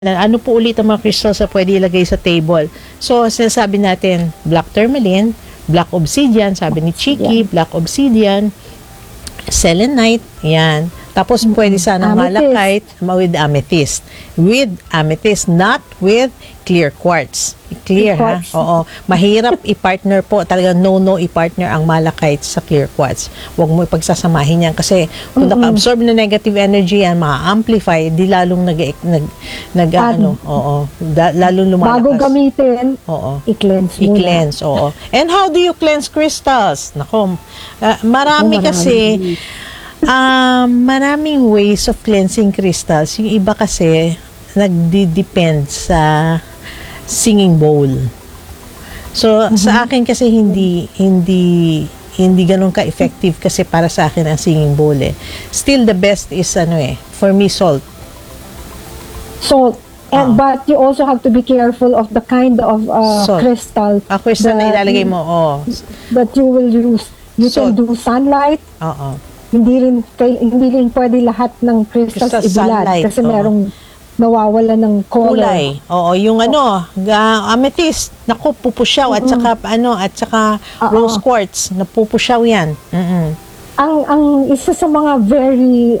Ano po ulit ang mga crystals na pwede ilagay sa table? So, sinasabi natin, black tourmaline, black obsidian, sabi ni Chiki, black obsidian, selenite, yan. Tapos, pwede sana malachite with amethyst. With amethyst, not with clear quartz. Clear, ha? Oo. Mahirap i-partner po. Talaga no i-partner ang malachite sa clear quartz. Huwag mo ipagsasamahin yan kasi kung naka-absorb na negative energy yan, ma-amplify, di lalong lalong lumalakas. Bago gamitin, i-cleanse muna. I-cleanse, oo. And how do you cleanse crystals? Nako, marami kasi, maraming ways of cleansing crystals. Yung iba kasi, nagdi-depend sa singing bowl. So, sa akin kasi hindi ganun ka-effective kasi para sa akin ang singing bowl eh. Still, the best is for me, salt. Salt. But you also have to be careful of the kind of crystal. Crystal na ilalagay mo, that you will use. You can do sunlight. Hindi rin pwede lahat ng crystals ibilad kasi merong nawawala ng kulay. Oo, yung amethyst, naku, pupusyaw at saka rose quartz, napupusyaw yan. Ang isa sa mga very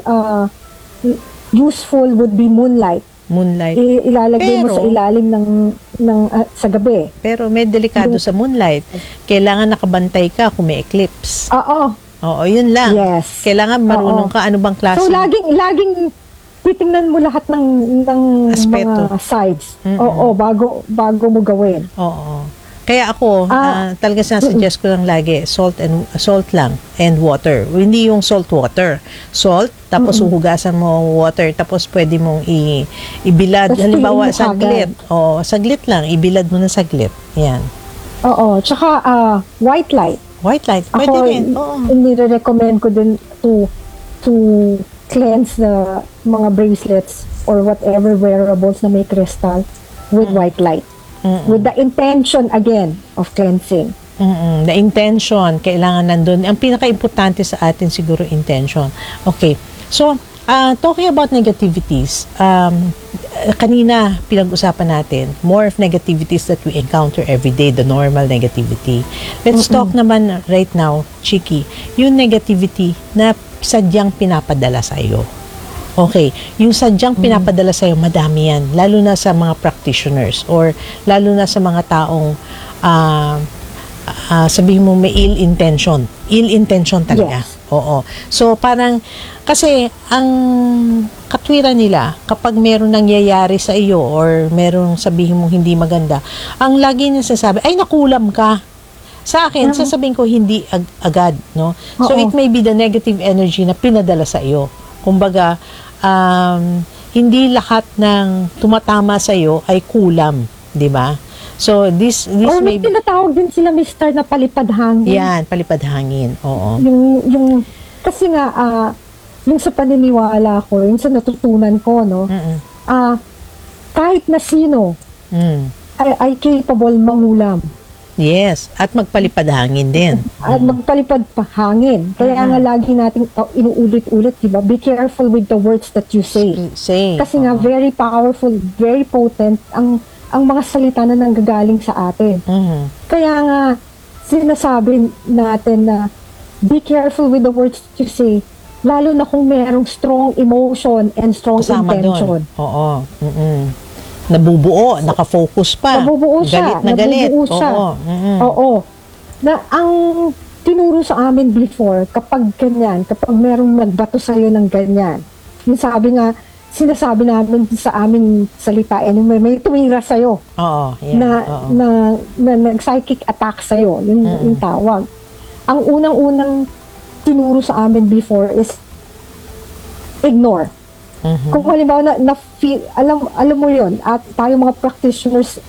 useful would be moonlight. Ilalagay mo sa ilalim sa gabi. Pero may delikado sa moonlight. Kailangan nakabantay ka kung may eclipse. Oo, yun lang. Yes. Kailangan marunong ka ano bang klase. So laging titingnan mo lahat ng aspeto, mga sides. Bago mo gawin. Oo. Kaya ako, talaga sinasuggest ko lang lagi, salt lang and water. Hindi yung salt water. Salt, tapos uhugasan mo water, tapos pwede mong ibilad. Halimbawa, saglit. Saglit lang. Ibilad mo na saglit. Yan. Tsaka white light. White light, pwede rin. Nire-recommend ko din to cleanse the mga bracelets or whatever wearables na may crystal with white light. With the intention, again, of cleansing. The intention, kailangan nandun. Ang pinaka-importante sa atin siguro, intention. Okay. So, talking about negativities, kanina pinag-usapan natin, more of negativities that we encounter every day, the normal negativity. Let's talk naman right now, Chiki, yung negativity na sadyang pinapadala sa iyo. Okay, yung sadyang pinapadala sa iyo, madami yan, lalo na sa mga practitioners or lalo na sa mga taong sabihin mo may ill intention talaga. Yes. Oo. So parang kasi ang katwiran nila kapag meron nangyayari sa iyo or merong sabihin mo hindi maganda, ang lagi niya sasabi, ay nakulam ka. Sa akin, sasabihin ko hindi agad, no? So it may be the negative energy na pinadala sa iyo. Kumbaga, hindi lahat ng tumatama sa iyo ay kulam, di ba? So this or may tinatawag din sila, Mr. na palipad hangin. Yan, palipad hangin. Oo. Yung kasi nga yung sa paniniwala ko, yung sa natutunan ko, no. Kahit na sino ay capable mangulam. Yes, at magpalipad hangin din. At magpalipad pa hangin. Kaya nga lagi nating inuulit-ulit, diba? Be careful with the words that you say. Kasi nga very powerful, very potent ang mga salita na nanggagaling sa atin. Kaya nga sinasabi natin na be careful with the words that you say, lalo na kung merong strong emotion and strong intention. Oo. Nabubuo, nakafocus pa. Nabubuo siya. Galit na galit. Oo. Na ang tinuro sa amin before, kapag ganyan, kapag merong nagbato sa'yo ng ganyan, yung sinasabi namin sa aming salita, may tumira sa'yo. Na nag-psychic attack sa'yo, yung tawag. Ang unang-unang tinuro sa amin before is ignore. Kung halimbawa na-feel, alam mo yun, at tayo mga practitioners,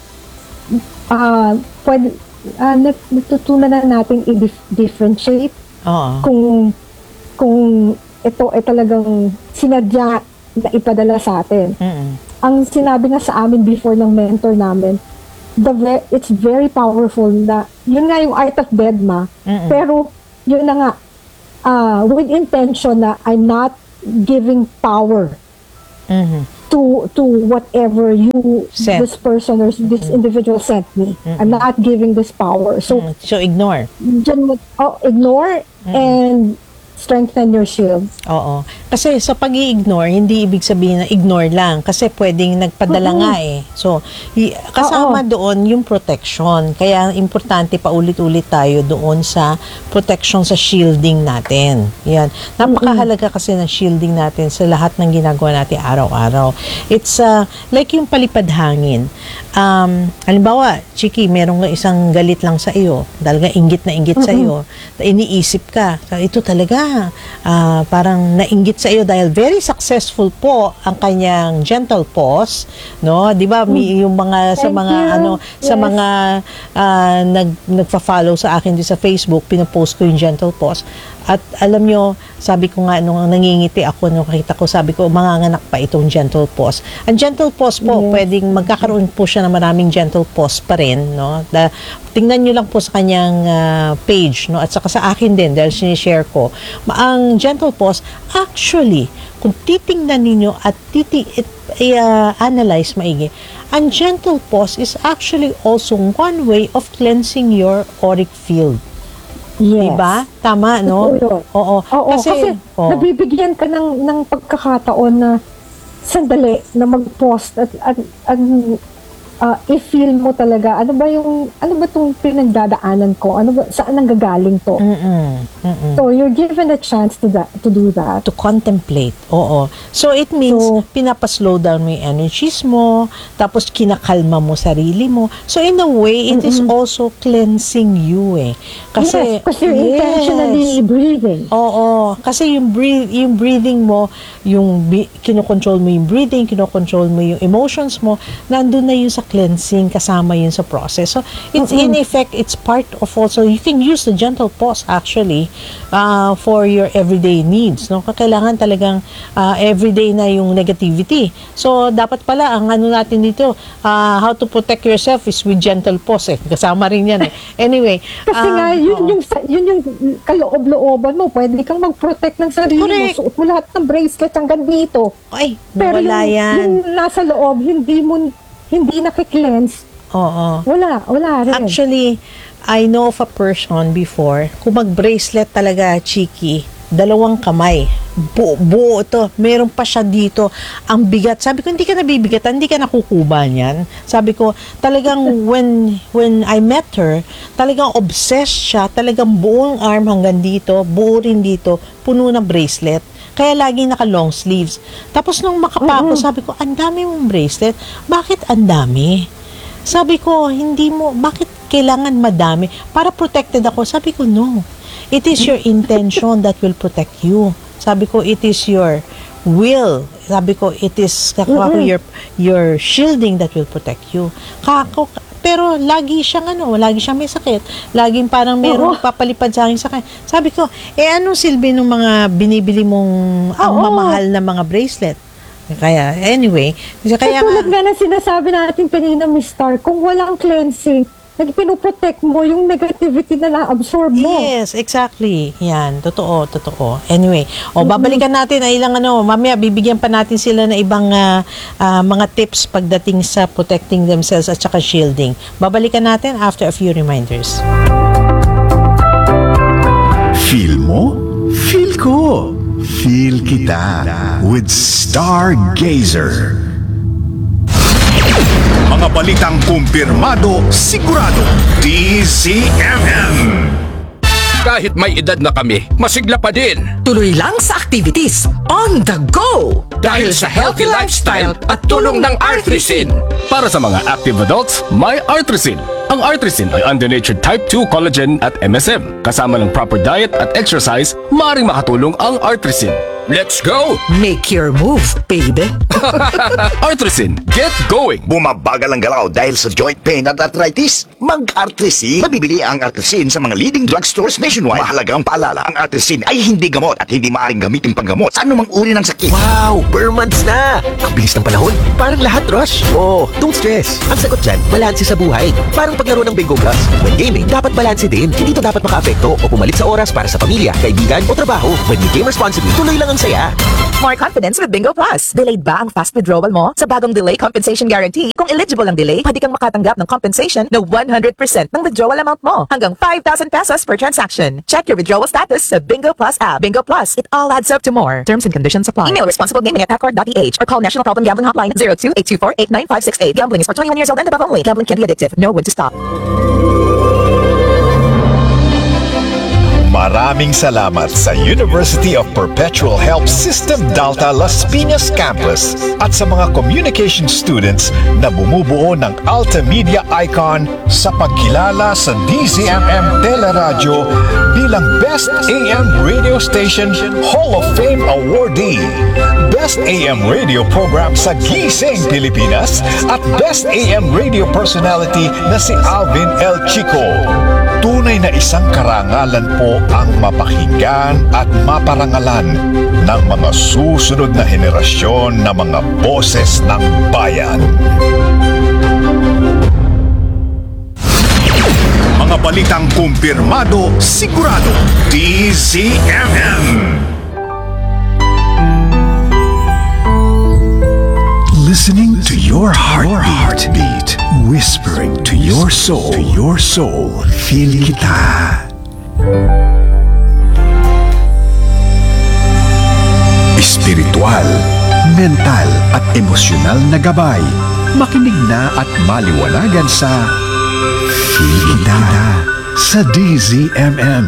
natutunan na natin i-differentiate kung ito ay talagang sinadya na ipadala sa atin. Ang sinabi nga sa amin before ng mentor namin, it's very powerful na, yun nga yung art of bedma, pero yun na nga, with intention na I'm not giving power to whatever Sent. this person or this individual sent me. I'm not giving this power. So So ignore. ignore and strengthen your shield. Oo. Kasi sa pag-i-ignore, hindi ibig sabihin na ignore lang. Kasi pwedeng nagpadala nga eh. So, kasama doon yung protection. Kaya importante paulit-ulit tayo doon sa protection sa shielding natin. Yan. Napakahalaga kasi ng shielding natin sa lahat ng ginagawa natin araw-araw. It's like yung palipad hangin. Halimbawa, Chiki, merong isang galit lang sa iyo. Talaga inggit na inggit sa iyo. Iniisip ka. Ito talaga parang nainggit sa iyo dahil very successful po ang kanyang gentle pause, no? 'Di ba yung mga sa mga sa mga nagfa-follow sa akin din sa Facebook, pino-post ko yung gentle pause. At alam nyo, sabi ko nga nung nangingiti ako nung nakita ko, sabi ko manganganak pa itong gentle pause. Ang gentle pause po, pwedeng magkakaroon po siya ng maraming gentle pause pa rin, no? Tingnan nyo lang po sa kanyang page, no? At saka sa akin din dahil sinishare ko. Ang gentle pause, actually, kung titingnan ninyo at analyze maigi, ang gentle pause is actually also one way of cleansing your auric field. Yes. Diba? Tama, no? Oo. Kasi nabibigyan ka ng pagkakataon na sandali na mag-post at i-feel mo talaga ano ba tong pinagdadaanan ko, saan nanggagaling to. So you're given a chance to do that, to contemplate. Oo. So it means pinapa-slow down mo yung energies mo, tapos kinakalma mo sarili mo. So in a way, it is also cleansing you eh. Kasi you're intentionally breathing. Oo. Kasi yung breathing mo, kinokontrol mo yung breathing, kinokontrol mo yung emotions mo, nandun na yun sa cleansing, kasama yun sa process. So, it's in effect, it's part of also, you can use the gentle pause actually for your everyday needs. No? Kailangan talagang everyday na yung negativity. So, dapat pala, ang ano natin dito, how to protect yourself is with gentle pause eh. Kasama rin yan eh. Anyway. Kasi nga, yun yung kaloob-looban mo. Pwede kang mag-protect ng sarili mo. Suot mo lahat ng bracelet hanggang dito. Ay, pero wala yan. yung nasa loob, hindi nakiklense. Oo. Wala rin. Actually, I know of a person before, kung mag-bracelet talaga, Chiki, 2 kamay. Buo to. Meron pa siya dito. Ang bigat. Sabi ko, hindi ka nabibigatan, hindi ka nakukuba niyan. Sabi ko, talagang when I met her, talagang obsessed siya, talagang buong arm hanggang dito, buo rin dito, puno ng bracelet. Kaya laging naka long sleeves. Tapos nung makapa ako, sabi ko, ang dami mong bracelet. Bakit ang dami? Sabi ko, bakit kailangan madami? Para protected ako. Sabi ko, no. It is your intention that will protect you. Sabi ko, it is your will. Sabi ko, it is your shielding that will protect you. Pero lagi siyang may sakit. Laging parang merong papalipad sa akin sakit. Sabi ko, anong silbi ng mga binibili mong ang mamahal na mga bracelet? Kaya, anyway. Kaya tulad nga na sinasabi natin kanina, Miss Star, kung walang cleansing, pinoprotect mo yung negativity na na-absorb mo. Yes, exactly. Yan, totoo. Anyway, babalikan natin ay ilang mamaya bibigyan pa natin sila na ibang mga tips pagdating sa protecting themselves at saka shielding. Babalikan natin after a few reminders. Feel mo? Feel ko. Feel kita with Stargazer. Mga balitang kumpirmado, sigurado, DZMM. Kahit may edad na kami, masigla pa din. Tuloy lang sa activities on the go! Dahil sa healthy lifestyle at tulong ng Artrisin. Para sa mga active adults, may Artrisin. Ang Artrisin ay undonatured type 2 collagen at MSM. Kasama ng proper diet at exercise, maaaring makatulong ang Artrisin. Let's go! Make your move, baby! Artrisin, get going! Bumabagal ang galaw dahil sa joint pain at arthritis? Mag-Artrisin. Mabibili ang Artrisin sa mga leading drugstores nationwide. Mahalagang paalala, ang Artrisin ay hindi gamot at hindi maaaring gamitin panggamot sa anumang uri ng sakit. Wow! Bare months na! Ang bilis ng panahon. Parang lahat rush. Oh, don't stress. Ang sagot dyan, balanse sa buhay. Parang paglaro ng Bingo Plus. When gaming, dapat balanse din. Hindi to dapat makaapekto o pumalit sa oras para sa pamilya, kaibigan o trabaho. When you game responsibly, tuloy lang ang saya. more confidence with Bingo Plus. Delayed ba ang fast withdrawal mo? Sa bagong delay compensation guarantee, kung eligible ang delay, pwede kang makatanggap ng compensation na 100% ng withdrawal amount mo. Hanggang 5,000 pesos per transaction. Check your withdrawal status sa Bingo Plus app. Bingo Plus, it all adds up to more. Terms and conditions apply. Email responsiblegaming@accord.ph or call National Problem Gambling Hotline 02-824-89568. Gambling is for 21 years old and above only. Gambling can be addictive. Know when to stop. Maraming salamat sa University of Perpetual Help System Dalta Las Piñas Campus at sa mga communication students na bumubuo ng Alta Media Icon sa pagkilala sa DZMM Teleradyo bilang Best AM Radio Station Hall of Fame Awardee, Best AM Radio Program sa Gising Pilipinas at Best AM Radio Personality na si Alvin L. Chico. Tunay na isang karangalan po ang mapakinggan at maparangalan ng mga susunod na henerasyon na mga boses ng bayan. Mga balitang kumpirmado, sigurado, DZMM. Listening to your heartbeat, whispering to your soul, feel kita. Espiritual, mental at emosyonal na gabay. Makinig na at maliwanagan sa Feel Kita sa DZMM.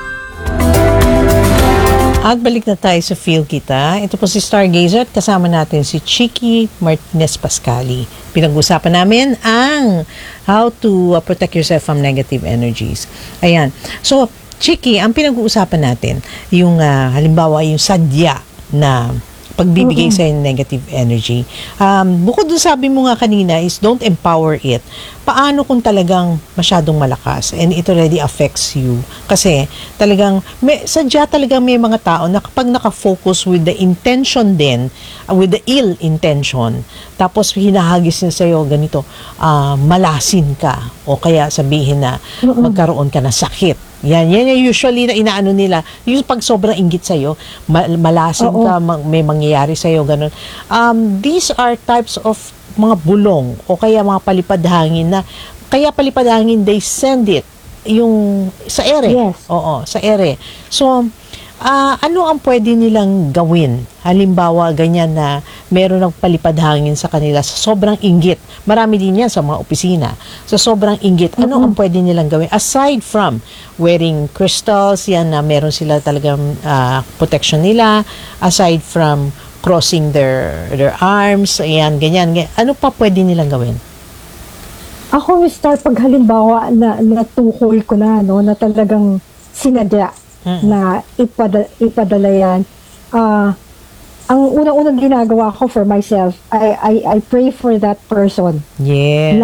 At balik na tayo sa Feel Kita. Ito po si Stargazer at kasama natin si Chicky Martinez Pascali. Pinag-usapan namin ang how to protect yourself from negative energies. Ayan. So, Chicky, ang pinag-uusapan natin, yung halimbawa yung sadya na pagbibigay sa negative energy. Bukod dun sabi mo nga kanina is don't empower it. Paano kung talagang masyadong malakas and it already affects you? Kasi talagang sadya talagang may mga tao na kapag nakafocus with the intention din, with the ill intention, tapos hinahagis niya sa'yo ganito, malasin ka o kaya sabihin na magkaroon ka ng sakit. Yan yung usually na inaano nila. Yung pag sobrang inggit sa'yo, malasin ka, may mangyayari sa'yo, ganun. These are types of mga bulong o kaya mga palipad hangin na, kaya palipad hangin, they send it yung sa ere. Yes. Oo, sa ere. So, ano ang pwede nilang gawin? Halimbawa, ganyan na meron ng palipad hangin sa kanila sa sobrang inggit. Marami din yan sa mga opisina. Sa sobrang inggit, ano ang pwede nilang gawin? Aside from wearing crystals, yan na meron sila talagang protection nila. Aside from crossing their arms, yan, ganyan. Ano pa pwede nilang gawin? Ako, Mr. pag halimbawa na natukoy ko na, no, na talagang sinadya na ipadala yan. Ang unang-unang ginagawa ko for myself, I pray for that person. Yes.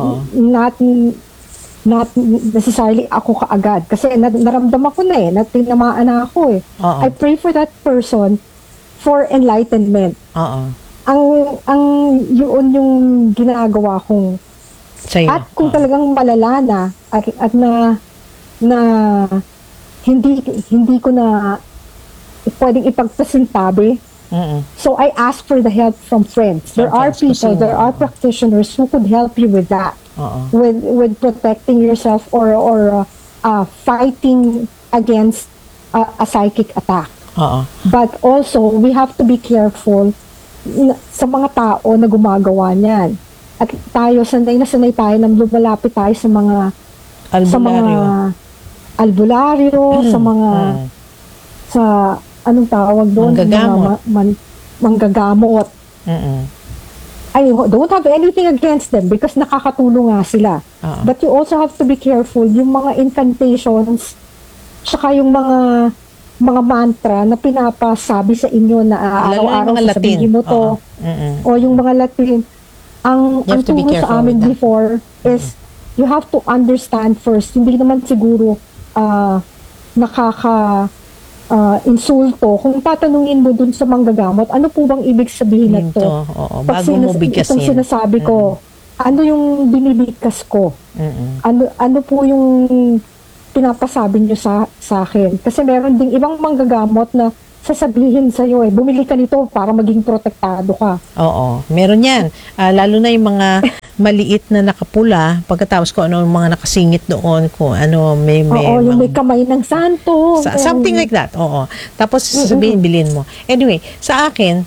Not necessarily ako kaagad. Kasi naramdaman ko na na tinamaan na ako eh. I pray for that person for enlightenment. Ang yun yung ginagawa kong sa'yo. at kung talagang malala na at na hindi ko na pwedeng ipagpasintabi. So I ask for the help from friends. There are people, there are practitioners who could help you with that. With protecting yourself or fighting against a psychic attack. But also, we have to be careful sa mga tao na gumagawa niyan. At tayo, sanay tayo na lumalapit tayo sa mga albularyo, sa anong tawag doon? Manggagamot. I don't have anything against them because nakakatulong nga sila. But you also have to be careful yung mga incantations tsaka yung mga mantra na pinapasabi sa inyo na araw-araw sasabihin mo to. O yung mga Latin. Ang turo sa amin before is you have to understand first. Hindi naman siguro insulto. Kung tatanungin mo dun sa manggagamot, ano po bang ibig sabihin na to? Bago mo bigkasin. Itong sinasabi ko, ano yung binibigkas ko? Ano po yung pinapasabi nyo sa akin? Kasi meron ding ibang manggagamot na sasabihin sa'yo bumili ka nito para maging protektado ka. Oo, meron yan. Lalo na yung mga maliit na nakapula, pagkatapos ko ano yung mga nakasingit doon, kung ano, may Oo, yung may kamay ng santo. something like that. Oo. Tapos sasabihin, bilhin mo. Anyway, sa akin,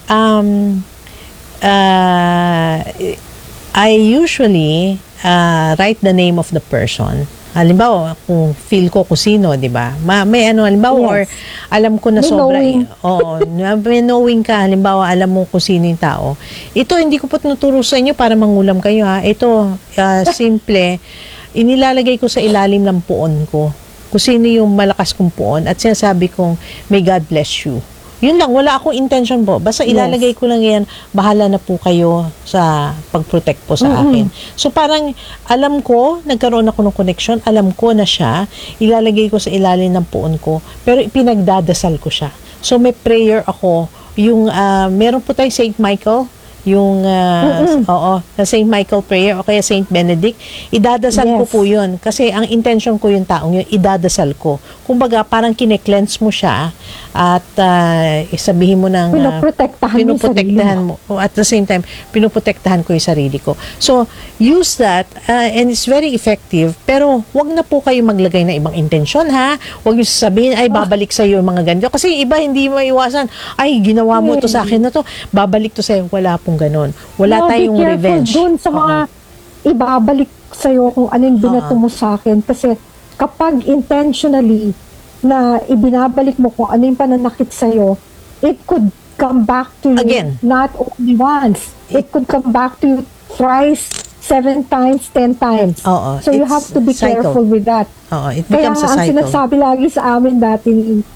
I usually write the name of the person. Halimbawa, kung feel ko kung sino, di ba? May ano, halimbawa, Yes. or alam ko na May sobra. knowing. Oo, may knowing ka, halimbawa, alam mo kung sino yung tao. Ito, hindi ko po tinuturo sa inyo para mangulam kayo, ha? Ito, simple, inilalagay ko sa ilalim ng puon ko. Kung sino yung malakas kong puon, at sinasabi kong, may God bless you. Yun lang, wala akong intention po. Basta ilalagay ko lang yan, bahala na po kayo sa pag-protect po sa akin. So parang alam ko, nagkaroon ako ng connection, alam ko na siya, ilalagay ko sa ilalim ng puon ko, pero pinagdadasal ko siya. So may prayer ako, yung meron po tayo Saint Michael, yung sa Saint Michael prayer o kaya Saint Benedict, idadasal ko Yes. po yun. Kasi ang intention ko yung taong yun, idadasal ko. Kumbaga, parang kine-cleanse mo siya at isabihin mo ng Pinoprotektahan mo yung sarili mo. At the same time, pinoprotektahan ko yung sarili ko. So, use that and it's very effective. Pero, wag na po kayo maglagay ng ibang intensyon, ha? Wag yung sasabihin, ay, babalik sa'yo yung mga ganito. Kasi iba, hindi maiwasan. Ay, ginawa mo to sa akin na to. Babalik to sa'yo. Wala pong ganon. Wala tayong be careful revenge. dun sa mga ibabalik sa'yo kung ano yung binato mo sa akin. Kasi kapag intentionally na ibinabalik mo kung ano yung pananakit sa'yo, it could come back to you Again. not only once. It could come back to you thrice, 7 times, 10 times. Oo, So you it's have to be cycle. careful with that. Oo, it Kaya becomes a ang cycle. sinasabi lagi sa amin dati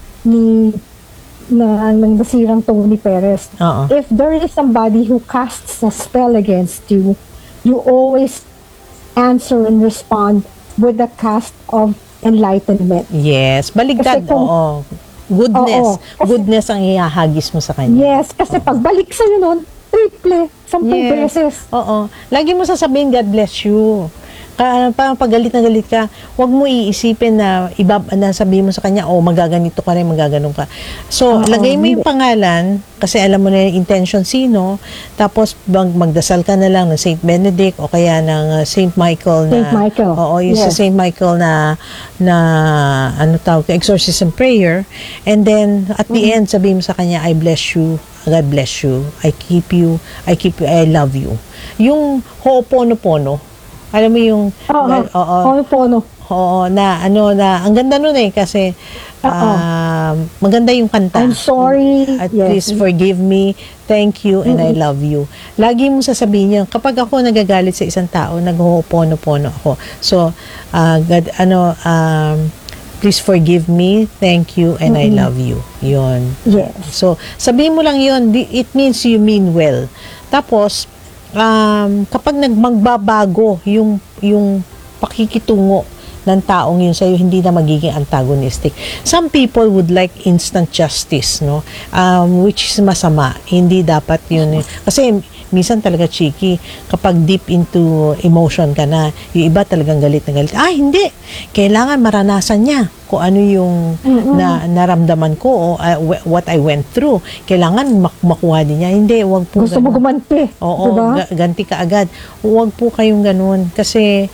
ng nasirang Tony Perez, Oo. if there is somebody who casts a spell against you, you always answer and respond with a cast of enlightenment. Yes, baligtad. Kasi kung- Oo. Goodness. Oo, kasi- Goodness ang ihahagis mo sa kanya. Yes, kasi pagbalik sa'yo nun, triple, 10 beses. Oo. Lagi mo sasabihin, God bless you. Parang pag galit na galit ka, huwag mo iisipin na sabihin mo sa kanya, magaganito ka rin, magaganon ka. So, lagay mo yung pangalan, kasi alam mo na yung intention sino, tapos magdasal ka na lang ng Saint Benedict o kaya ng Saint Michael na... Saint Michael. Oo, yung sa Yes. Saint Michael na ano tawag, exorcism prayer. And then, at the end, sabihin mo sa kanya, I bless you, God bless you, I keep you, I love you. Yung ho'oponopono, alam mo yung Ho'opono. oo, na ang ganda nun kasi maganda yung kanta. I'm sorry. At Yes. please forgive me, thank you, and I love you. Lagi mo sasabihin yan, kapag ako nagagalit sa isang tao, nag-ho'oponopono ako. So, God, please forgive me, thank you, and I love you. Yun. Yes. So, sabihin mo lang yun, it means you mean well. Tapos, kapag magbabago yung pakikitungo ng taong yun sa'yo, hindi na magiging antagonistic. Some people would like instant justice, no? Which is masama. Hindi dapat yun. Kasi minsan talaga cheeky. Kapag deep into emotion ka na, yung iba talagang galit na galit. Hindi. Kailangan maranasan niya kung ano yung naramdaman ko o what I went through. Kailangan makuha din niya. Hindi, wag po Gusto mo gumanti. Oo, diba? ganti ka agad. Huwag po kayong ganun. Kasi,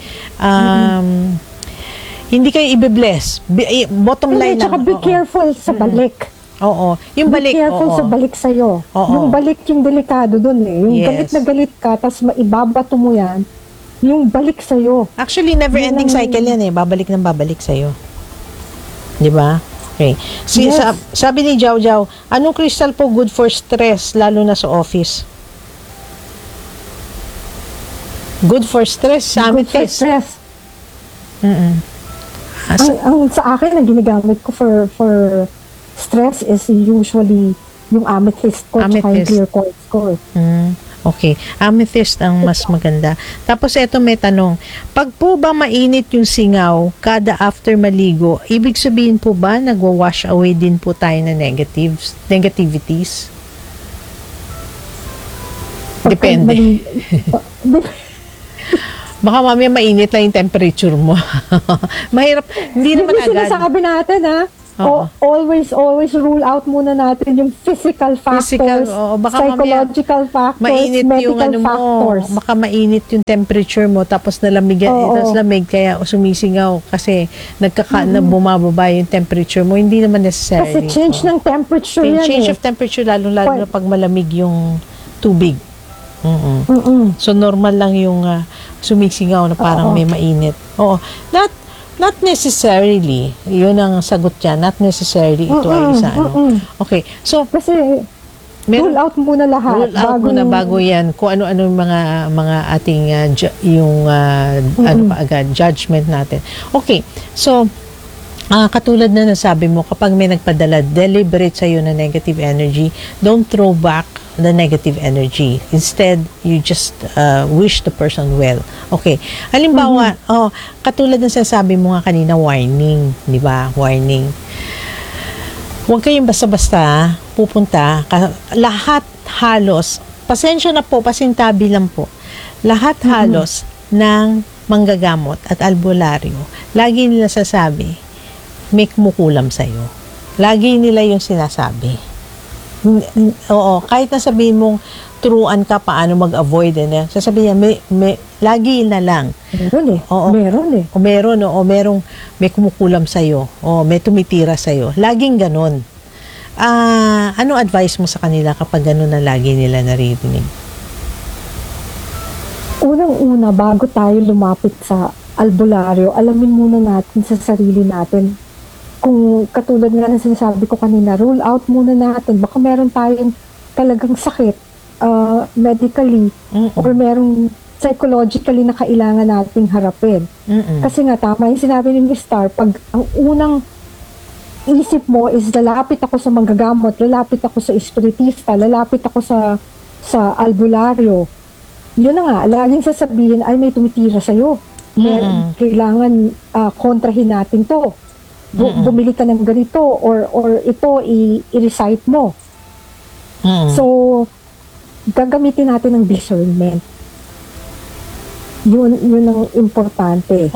hindi kayo ibe-bless. Bottom line lang. Tsaka be careful sa balik. Oo. Yung balik. Be careful oo. sa balik sa'yo. Oo. Yung balik yung delikado dun Yung Yes. galit na galit ka, tapos maibabato mo yan, yung balik sa'yo. Actually, never-ending cycle yan Babalik ng babalik sa'yo. Di ba? Okay. Yes. Sabi ni Jau Jau, anong crystal po good for stress, lalo na sa office? Good for stress, Good for amethyst. stress. Ang sa akin, ang ginagamit ko for stress is usually yung amethyst ko, tsaka yung Amethyst. clear quartz ko. Okay. Amethyst ang mas maganda. Tapos eto may tanong. Pag po ba mainit yung singaw kada after maligo, ibig sabihin po ba nagwa-wash away din po tayo na negativities? Depende. Baka mamaya mainit lang yung temperature mo. Mahirap. Hindi naman Hindi agad. sinasabi natin Oo. Always rule out muna natin yung physical factors, baka psychological factors, mainit medical yung ano mo, factors. baka mainit yung temperature mo, tapos tapos lamig, kaya sumisingaw kasi na bumababa yung temperature mo. Hindi naman necessarily. Kasi change ng temperature yan Change of temperature, lalo na pag malamig yung tubig. So, normal lang yung sumisingaw na parang may mainit. Oo. Not necessarily, yun ang sagot dyan, not necessarily ito ay isa, Okay, so, kasi rule out muna lahat. Rule out muna bago yan, kung ano-ano yung mga ating, judgment natin. Okay, so, katulad na nasabi mo, kapag may nagpadala deliberate sa'yo na negative energy, don't throw back the negative energy. Instead, you just wish the person well. Okay. Halimbawa, katulad ng sinasabi mo nga kanina, warning. Di ba? Warning. Huwag kayong basta-basta pupunta. Lahat halos, pasensya na po, pasintabi lang po. Lahat halos ng manggagamot at albularyo, lagi nila sasabi, may kumukulam sa'yo. Lagi nila yung sinasabi. Oo, kahit na sabihin mong turuan ka paano mag-avoid, sasabihin niya, lagi na lang. Meron eh. Oo. Meron, may kumukulam sa'yo. O, may tumitira sa'yo. Laging ganon. Ano advice mo sa kanila kapag ganon na lagi nila naririnig? Unang-una, bago tayo lumapit sa albularyo, alamin muna natin sa sarili natin. Kung katulad nga ng sinasabi ko kanina, rule out muna natin. Baka meron tayong talagang sakit medically or merong psychologically na kailangan nating harapin. Kasi nga, tama yung sinabi ni Ms. Star, pag ang unang isip mo is lalapit ako sa manggagamot, lalapit ako sa espiritista, lalapit ako sa albularyo, yun na nga, laging sasabihin, ay may tumitira sa'yo. Kailangan kontrahin natin to. Bumili ka ng ganito or ito i-recite mo. So, gagamitin natin ng discernment. Yun ang importante.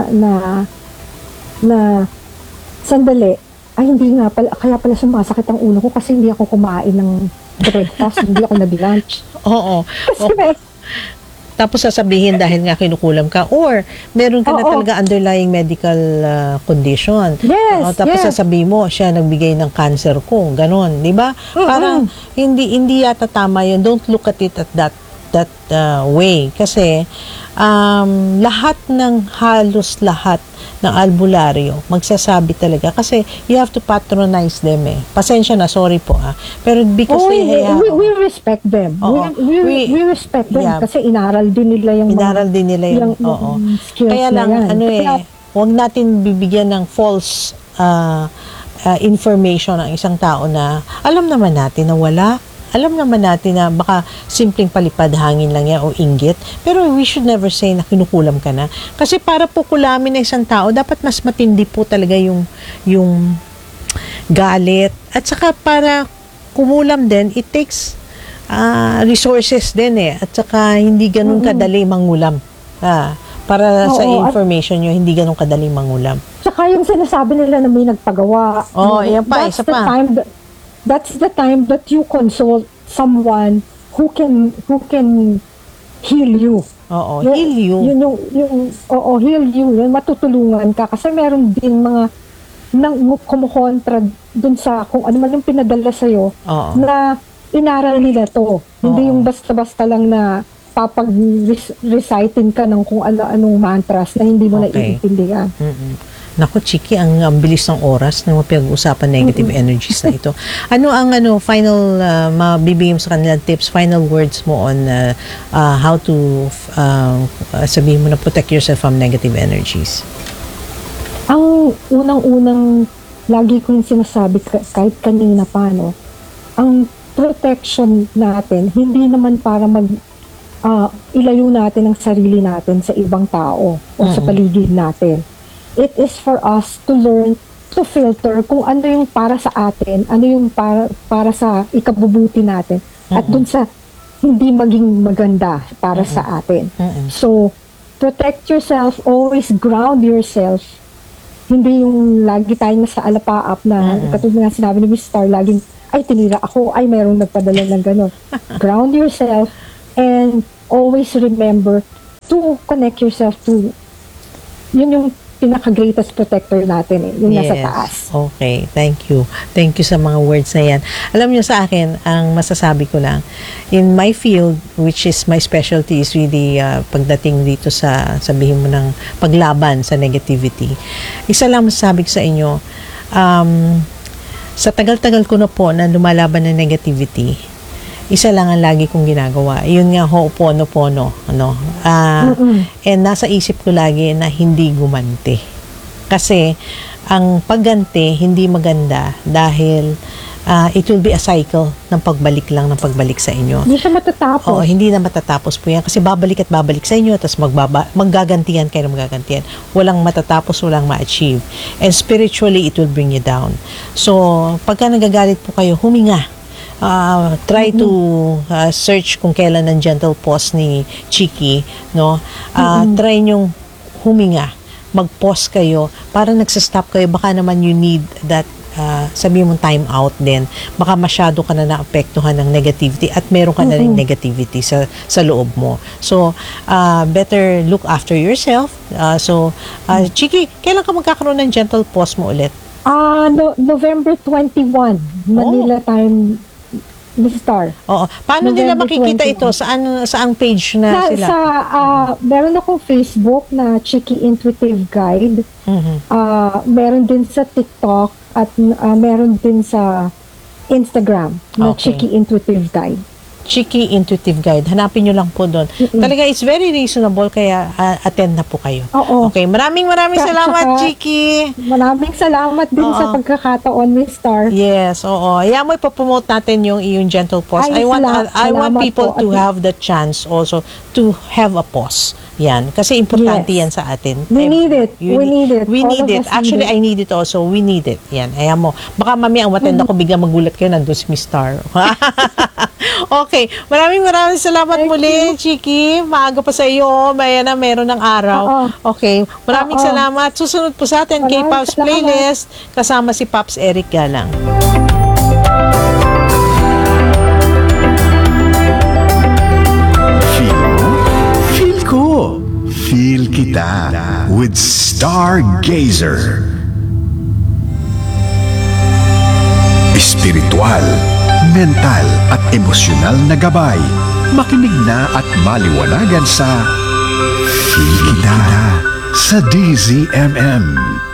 Na sandali, ay hindi nga pala, kaya pala sumasakit ang ulo ko kasi hindi ako kumain ng breakfast, hindi ako nag-lunch. Kasi tapos sasabihin dahil nga kinukulam ka or meron ka na talaga underlying medical condition. Tapos sasabihin mo, siya nagbigay ng cancer ko. Ganon, di ba? Parang hindi yata tama yun. Don't look at it at that way. Kasi halos lahat ng albularyo, magsasabi talaga. Kasi you have to patronize them Pasensya na, sorry po Pero because we respect them. We respect them kasi inaral din nila yung skills. Kaya lang, huwag natin bibigyan ng false information ang isang tao na alam naman natin na wala. Alam naman natin na baka simpleng palipad hangin lang yan o inggit. Pero we should never say na kinukulam ka na. Kasi para po kulamin ng isang tao, dapat mas matindi po talaga yung galit. At saka para kumulam din, it takes resources din At saka hindi ganun kadali mangulam. Para sa information nyo, hindi ganun kadali mangulam. Saka yung sinasabi nila na may nagpagawa. Yan pa, isa pa. That's the time that you consult someone who can heal you. Heal you. Heal you. Yun, matutulungan ka. Kasi meron din mga kumukontra dun sa kung ano man yung pinadala sa'yo na inaral nila to. Hindi yung basta-basta lang na papag-reciting ka ng kung ano-anong mantras na hindi mo naiintindihan. Naku, Chiki, ang bilis ng oras na mapag-usapan negative energies na ito. Ano ang final mabibigay mo sa kanilang tips, final words mo on how to sabihin mo na protect yourself from negative energies? Ang unang-unang lagi kong sinasabi kahit kanina pa, ang protection natin, hindi naman para ilayo natin ang sarili natin sa ibang tao o sa paligid natin. It is for us to learn to filter kung ano yung para sa atin, ano yung para sa ikabubuti natin, at dun sa hindi maging maganda para sa atin. So, protect yourself, always ground yourself Hindi yung lagi tayong nasa alapaap na katulad nga sinabi ni Miss Star, laging, ay, tinira ako, ay, mayroong nagpadala ng gano'n. Ground yourself and always remember to connect yourself to, yun yung pinaka-greatest protector natin yung nasa taas. Okay, thank you. Thank you sa mga words na yan. Alam niyo sa akin, ang masasabi ko lang, in my field, which is my specialty, is really pagdating dito sa, sabihin mo ng paglaban sa negativity. Isa lang masasabi ko sa inyo, sa tagal-tagal ko na po na lumalaban ng negativity, isa lang ang lagi kong ginagawa. Yun nga, ho'oponopono. Ano? And nasa isip ko lagi na hindi gumanti. Kasi, ang pagganti, hindi maganda dahil it will be a cycle ng pagbalik lang ng pagbalik sa inyo. Hindi siya matatapos. Oo, hindi na matatapos po yan. Kasi babalik at babalik sa inyo, tapos maggagantihan kayo na maggagantihan. Walang matatapos, walang ma-achieve. And spiritually, it will bring you down. So, pagka nagagalit po kayo, huminga. Try to search kung kailan ang gentle pause ni Chiki, no? Try nyong huminga, mag-pause kayo, para nagsastop kayo, baka naman you need that sabihin mong time out din, baka masyado ka na naapektuhan ng negativity at meron ka na rin negativity sa loob mo. So, better look after yourself. Chiki, kailan ka magkakaroon ng gentle pause mo ulit? November 21, Manila time, Miss Star. Oo. Paano nila November makikita 21. ito? Saang page na sila? Meron akong Facebook na Chiki Intuitive Guide. Meron din sa TikTok at meron din sa Instagram na Okay. Chiki Intuitive Guide. Chiki Intuitive Guide. Hanapin nyo lang po doon. Talaga, it's very reasonable, kaya attend na po kayo. Oo. Okay, maraming salamat, Tsaka, Chiki. Maraming salamat din sa pagkakataon, Miss Star. Yes, oo. Ayan mo, ipapromote natin yung gentle pause. Ay, I want salamat people po. to have the chance also to have a pause. Yan. Kasi importante Yes. yan sa atin. We need it. We need it. We All need it. of us Actually, need it. I need it also. We need it. Yan. Ayan mo. Baka mamaya ang watend ako, biglang magulat kayo, nandun si Miss Star. Okay. Maraming salamat muli, Chiki. Maaga pa sa iyo. Meron ng araw. Okay. Maraming salamat. Susunod po sa atin, Maraming K-Pops salamat. Playlist. Kasama si Pops Eric Galang. Feel ko. Feel kita with Stargazer. Espiritual, mental at emosyonal na gabay. Makinig na at maliwanagan sa Feel Kita sa DZMM.